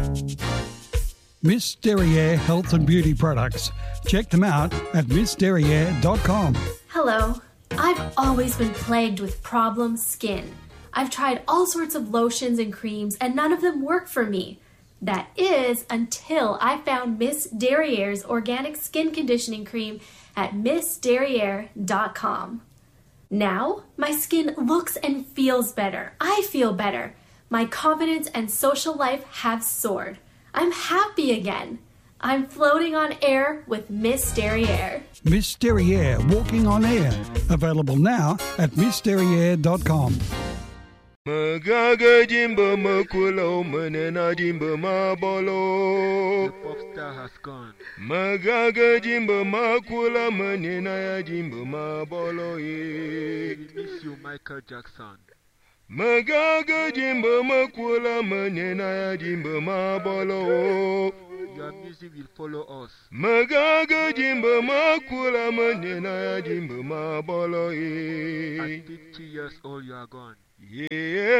Miss Derriere Health and Beauty Products. Check them out at missderriere.com. Hello. I've always been plagued with problem skin. I've tried all sorts of lotions and creams and none of them work for me. That is until I found Miss Derriere's organic skin conditioning cream at missderriere.com. Now, my skin looks and feels better. I feel better. My confidence and social life have soared. I'm happy again. I'm floating on air with Miss Derriere. Miss Derriere Walking on Air. Available now at missderriere.com. Magaga Jimbo Makulo Manena Jimbo Mabolo. The pop star has gone. Magaga Jimbo Makula Manena Jimbo Mabolo. We miss you, Michael Jackson. Magaga Jimbo Makula Manena Jimbo Mabolo. Your music will follow us. Magaga Jimbo Makula Manena Jimbo Mabolo. At 50 years old, you are gone. Yeah.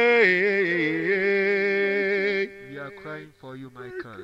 We are crying for you, Michael.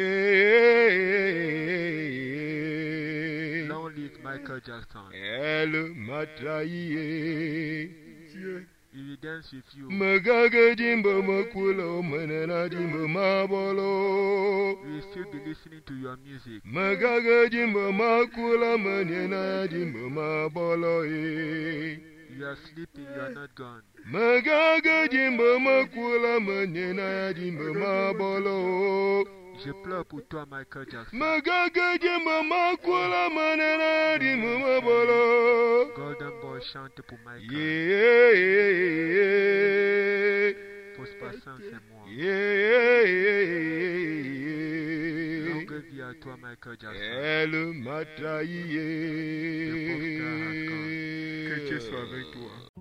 Yeah. Long live Michael Jackson. Hello, Matraye. We will dance with you. Magaga Jimbo Makulo Manena Jimbo Mabolo. We will still be listening to your music. Magaga Jimbo Makula Manena Jimbo Mabolo. You are sleeping, you are not gone. Magaga Jimbo Makula Manena Jimbo Mabolo. Je pleure pour toi, Michael Jackson. Magaga Jimbo Makula Manena Jimbo Mabolo. Golden Boy chante pour Michael. Yeah. Postpassant, c'est moi. Yeah. Longue vie à toi, Michael Jackson. Elle m'a trahi. Le pop star has gone. Que Dieu soit avec toi.